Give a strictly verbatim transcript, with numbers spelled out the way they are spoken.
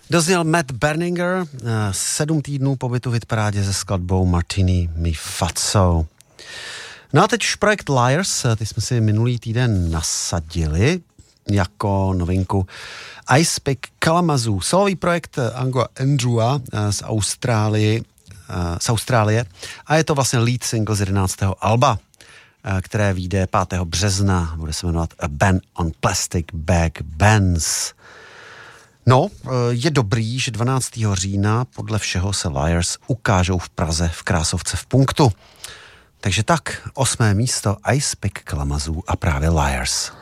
Dozněl Matt Berninger, sedm týdnů pobytu v hitparádě se skladbou Martini Mi Fazzo. No a teď už projekt Liars, ty jsme si minulý týden nasadili jako novinku Ice Pick Kalamazoo, solový projekt Ango Andrewa z Austrálie, z Austrálie a je to vlastně lead single z jedenáctého alba, které vyjde pátého března, bude se jmenovat A Ban on Plastic Bag Bans. No, je dobrý, že dvanáctého října podle všeho se Liars ukážou v Praze v Krásovce v Punktu. Takže tak, osmé místo Ice Pick Kalamazoo a právě Liars.